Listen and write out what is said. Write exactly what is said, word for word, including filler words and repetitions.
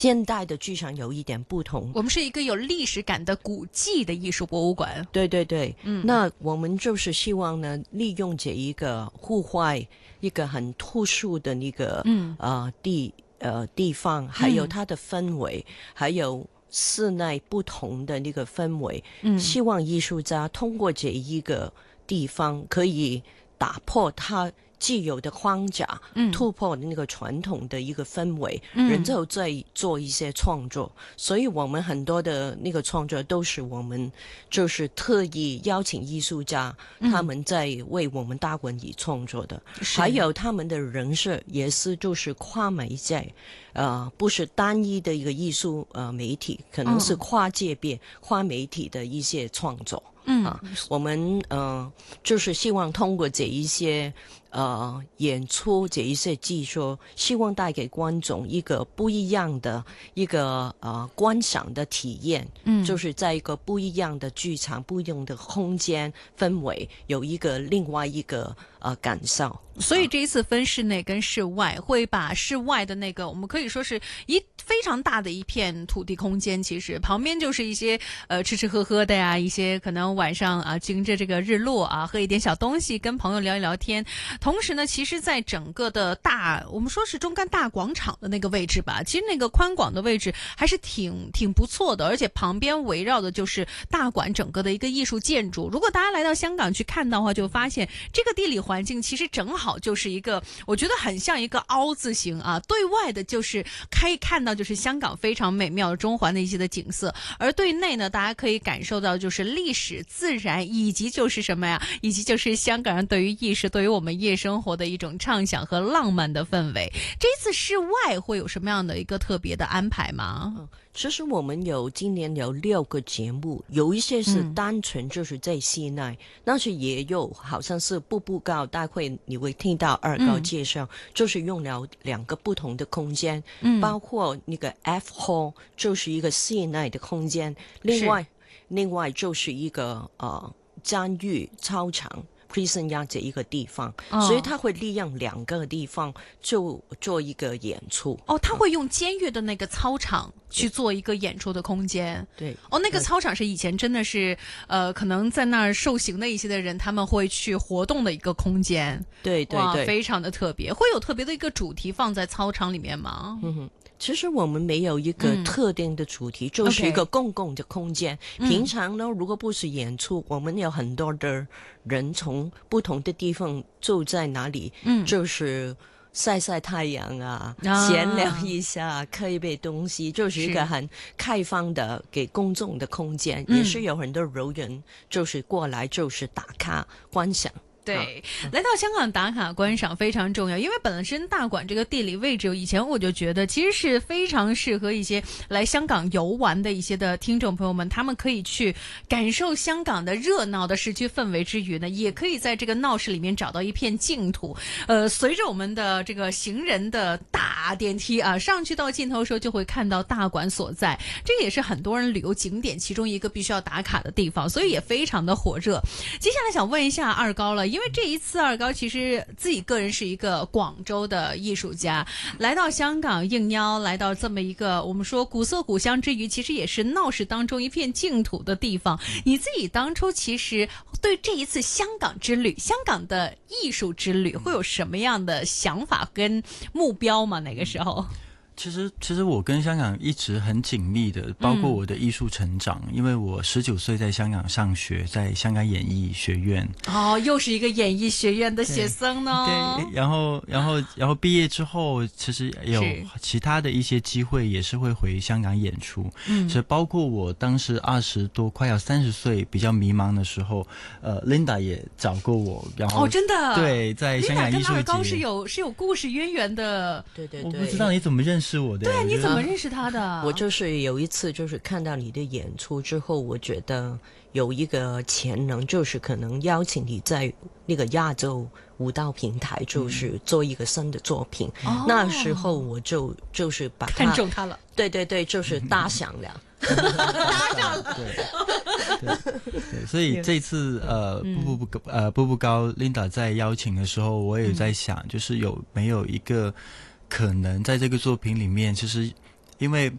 现代的剧场有一点不同， 我们是一个有历史感的古迹的艺术博物馆。 对对对， 嗯， 那我们就是希望呢，利用这一个户外一个很特殊的那个嗯呃地呃地方，还有它的氛围，嗯、还有室内不同的那个氛围， 嗯， 希望艺术家通过这一个地方可以打破它既有的框架，嗯，突破那个传统的一个氛围，嗯，然后再做一些创作。所以我们很多的那个创作都是我们就是特意邀请艺术家，嗯、他们在为我们大馆里创作的，还有他们的人设也是就是跨媒介，呃，不是单一的一个艺术呃媒体，可能是跨界别、嗯、跨媒体的一些创作。嗯啊，我们呃就是希望通过这一些呃演出这一些技术，希望带给观众一个不一样的一个呃观赏的体验。嗯，就是在一个不一样的剧场、不一样的空间氛围，有一个另外一个呃感受。 所以这一次分室内跟室外，会把室外的那个我们可以说是一非常大的一片土地空间，其实旁边就是一些呃吃吃喝喝的呀，一些可能晚上啊迎着这个日落啊喝一点小东西，跟朋友聊一聊天。同时呢，其实在整个的大我们说是中干大广场的那个位置吧，其实那个宽广的位置还是挺挺不错的，而且旁边围绕的就是大馆整个的一个艺术建筑。如果大家来到香港去看的话，就发现这个地理环境其实正好就是一个我觉得很像一个凹字形啊，对外的就是可以看到就是香港非常美妙的中环的一些的景色，而对内呢，大家可以感受到就是历史、自然，以及就是什么呀，以及就是香港人对于艺术、对于我们夜生活的一种畅想和浪漫的氛围。这一次室外会有什么样的一个特别的安排吗？ 嗯，其实我们有今年有六个节目，有一些是单纯就是在室内，嗯、但是也有好像是步步高，待会你会听到二高介绍，嗯、就是用了两个不同的空间，嗯、包括那个 F Hall 就是一个室内的空间，另外另外就是一个呃监狱操场。prison yard 这一个地方，哦、所以他会利用两个地方就做一个演出。 哦，他会用监狱的那个操场去做一个演出的空间。 对， 哦，那个操场是以前真的是呃，可能在那儿受刑的一些的人，他们会去活动的一个空间。 对对对， 非常的特别。会有特别的一个主题放在操场里面吗？ 嗯哼。其实我们没有一个特定的主题，嗯、就是一个公共的空间。Okay. 平常呢，如果不是演出，我们有很多的人从不同的地方住在哪里，嗯，就是晒晒太阳啊，啊闲聊一下，喝一杯东西，就是一个很开放的给公众的空间，也是有很多柔人就是过来就是打卡观赏。 对，来到香港打卡观赏非常重要，因为本身大馆这个地理位置，以前我就觉得其实是非常适合一些来香港游玩的一些的听众朋友们，他们可以去感受香港的热闹的市区氛围之余呢，也可以在这个闹市里面找到一片净土。呃，随着我们的这个行人的大电梯啊上去到尽头的时候，就会看到大馆所在，这个也是很多人旅游景点其中一个必须要打卡的地方，所以也非常的火热。接下来想问一下二高了。因为这一次二高其实自己个人是一个广州的艺术家，来到香港应邀来到这么一个我们说古色古香之余，其实也是闹市当中一片净土的地方。你自己当初其实对这一次香港之旅，香港的艺术之旅会有什么样的想法跟目标吗？那个时候？ 其实，其实我跟香港一直很紧密的，包括我的艺术成长。嗯、因为我十九岁在香港上学，在香港演艺学院。 哦，又是一个演艺学院的学生呢。 对，对然后，然后，然后毕业之后，其实有其他的一些机会，也是会回香港演出。嗯，所以包括我当时二十多，快要三十岁，比较迷茫的时候，呃 ，Linda 也找过我，然后哦，真的， 对，在香港艺术节， Linda 跟二高是有是有故事渊源的。 对对对， 我不知道你怎么认识。是我的对啊，你怎么认识他的？ 我就是有一次就是看到你的演出之后，我觉得有一个潜能，就是可能邀请你在那个亚洲舞蹈平台，就是做一个新的作品。嗯、那时候我就就是把它看中他了。 对对对，就是打响了。 打响了。 对对对，所以这次呃步步步呃步步高 Linda 在邀请的时候，我也在想，就是有没有一个可能在这个作品里面，其实因为